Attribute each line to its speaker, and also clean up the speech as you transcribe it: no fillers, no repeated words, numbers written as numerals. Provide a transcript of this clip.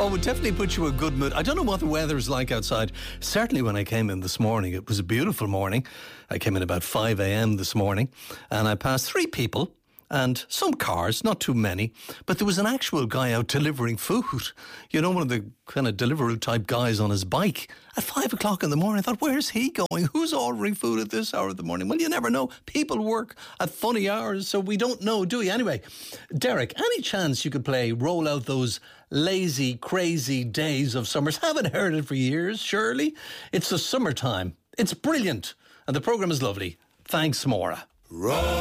Speaker 1: Oh, it would definitely put you in a good mood. I don't know what the weather is like outside. Certainly when I came in this morning, it was a beautiful morning. I came in about 5 a.m. this morning, and I passed 3 people and some cars, not too many, but there was an actual guy out delivering food. You know, one of the kind of Deliveroo type guys on his bike at 5 o'clock in the morning. I thought, where's he going? Who's ordering food at this hour of the morning? Well, you never know. People work at funny hours, so we don't know, do we? Anyway, Derek, any chance you could play Roll Out Those Lazy, Crazy Days of Summers? Haven't heard it for years, surely. It's the summertime. It's brilliant. And the programme is lovely. Thanks, Maura.